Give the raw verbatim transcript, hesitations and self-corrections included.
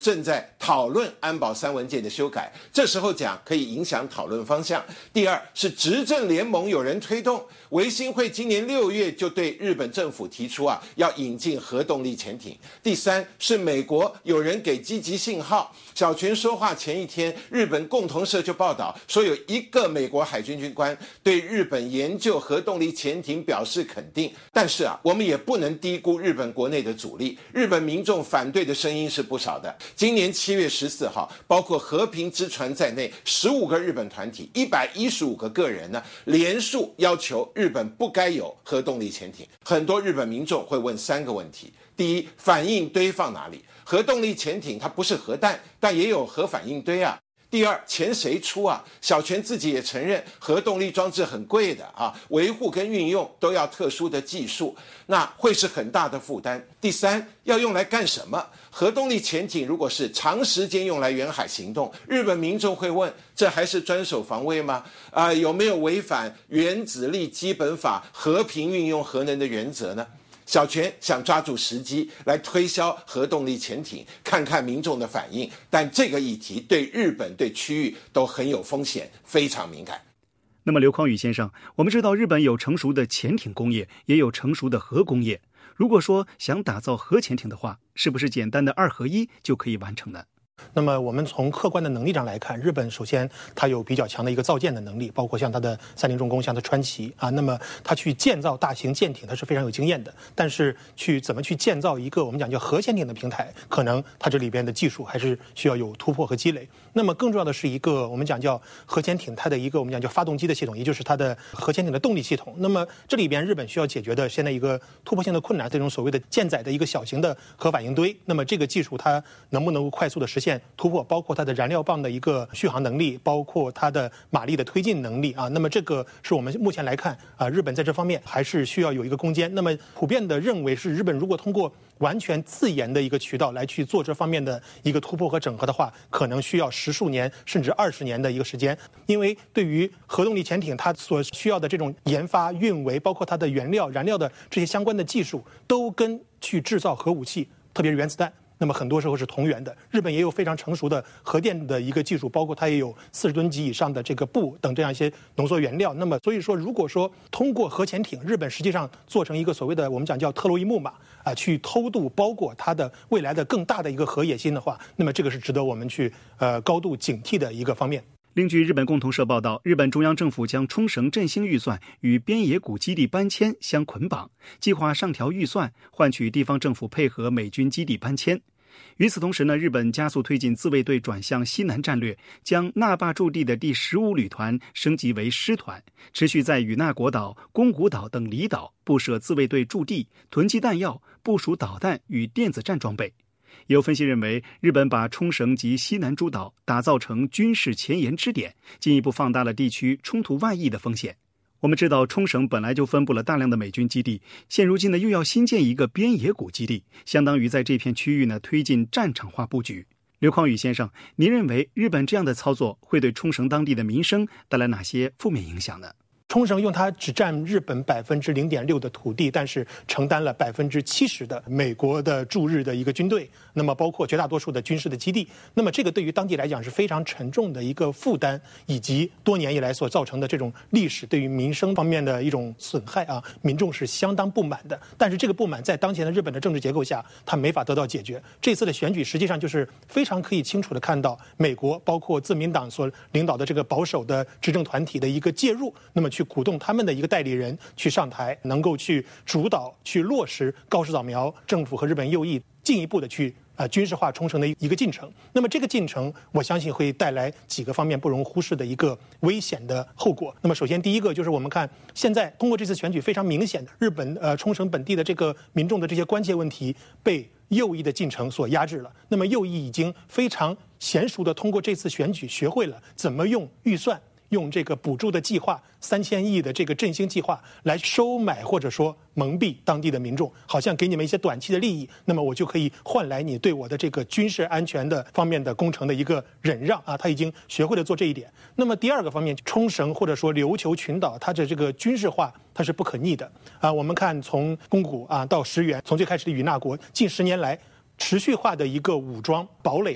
正在讨论安保三文件的修改，这时候讲可以影响讨论方向。第二是执政联盟有人推动，维新会今年六月就对日本政府提出啊要引进核动力潜艇。第三是美国有人给积极信号。小泉说话前一天，日本共同社就报道说，有一个美国海军军官对日本研究核动力潜艇表示肯定。但是啊，我们也不能低估日本国内的阻力，日本民众反对的声音是不少的。今年七月十四号，包括和平之船在内，十五个日本团体、一百一十五个个人呢，联署要求日本不该有核动力潜艇。很多日本民众会问三个问题：第一，反应堆放哪里？核动力潜艇它不是核弹，但也有核反应堆啊。第二，钱谁出啊？小泉自己也承认，核动力装置很贵的啊，维护跟运用都要特殊的技术，那会是很大的负担。第三，要用来干什么？核动力潜艇如果是长时间用来远海行动，日本民众会问，这还是专守防卫吗？啊、呃，有没有违反原子力基本法和平运用核能的原则呢？小泉想抓住时机来推销核动力潜艇，看看民众的反应，但这个议题对日本、对区域都很有风险，非常敏感。 那么刘匡宇先生，我们知道日本有成熟的潜艇工业，也有成熟的核工业。如果说想打造核潜艇的话，是不是简单的二合一就可以完成呢？ 那么我们从客观的能力上来看，日本首先它有比较强的一个造舰的能力，包括像它的三菱重工、像它川崎啊，那么它去建造大型舰艇，它是非常有经验的。但是去怎么去建造一个我们讲叫核潜艇的平台，可能它这里边的技术还是需要有突破和积累。那么更重要的是一个我们讲叫核潜艇它的一个我们讲叫发动机的系统，也就是它的核潜艇的动力系统。那么这里边日本需要解决的现在一个突破性的困难，这种所谓的舰载的一个小型的核反应堆。那么这个技术它能不能够快速的实现突破，包括它的燃料棒的一个续航能力，包括它的马力的推进能力啊。那么这个是我们目前来看啊，日本在这方面还是需要有一个攻坚。那么普遍的认为是，日本如果通过完全自研的一个渠道来去做这方面的一个突破和整合的话，可能需要十数年甚至二十年的一个时间。因为对于核动力潜艇，它所需要的这种研发、运维，包括它的原料、燃料的这些相关的技术，都跟去制造核武器，特别是原子弹，那么很多时候是同源的。日本也有非常成熟的核电的一个技术，包括它也有四十吨级以上的这个钚等这样一些浓缩原料。那么所以说，如果说通过核潜艇，日本实际上做成一个所谓的我们讲叫特洛伊木马啊，去偷渡包括它的未来的更大的一个核野心的话，那么这个是值得我们去呃高度警惕的一个方面。 另据日本共同社报道，日本中央政府将冲绳振兴预算与边野古基地搬迁相捆绑，计划上调预算，换取地方政府配合美军基地搬迁。与此同时呢，日本加速推进自卫队转向西南战略，将那霸驻地的第十五旅团升级为师团，持续在与那国岛、宫古岛等离岛布设自卫队驻地，囤积弹药，部署导弹与电子战装备。也有分析认为，日本把冲绳及西南诸岛打造成军事前沿支点，进一步放大了地区冲突外溢的风险。我们知道，冲绳本来就分布了大量的美军基地，现如今呢又要新建一个边野古基地，相当于在这片区域呢推进战场化布局。刘匡宇先生，您认为日本这样的操作会对冲绳当地的民生带来哪些负面影响呢？ 冲绳用它只占日本百分之零点六的土地，但是承担了百分之七十的美国的驻日的一个军队，那么包括绝大多数的军事的基地，那么这个对于当地来讲是非常沉重的一个负担，以及多年以来所造成的这种历史对于民生方面的一种损害啊，民众是相当不满的。但是这个不满在当前的日本的政治结构下，它没法得到解决。这次的选举实际上就是非常可以清楚的看到美国包括自民党所领导的这个保守的执政团体的一个介入，那么去鼓动他们的一个代理人去上台，能够去主导去落实高市早苗政府和日本右翼进一步的去呃军事化冲绳的一个进程。那么这个进程我相信会带来几个方面不容忽视的一个危险的后果。那么首先第一个就是我们看现在通过这次选举非常明显的日本呃冲绳本地的这个民众的这些关切问题被右翼的进程所压制了。那么右翼已经非常娴熟的通过这次选举学会了怎么用预算，用这个补助的计划三千亿的这个振兴计划来收买或者说蒙蔽当地的民众，好像给你们一些短期的利益，那么我就可以换来你对我的这个军事安全的方面的工程的一个忍让啊，他已经学会了做这一点。那么第二个方面，冲绳或者说琉球群岛，它的这个军事化它是不可逆的啊。我们看从宫古啊到石垣，从最开始的与那国，近十年来持续化的一个武装堡垒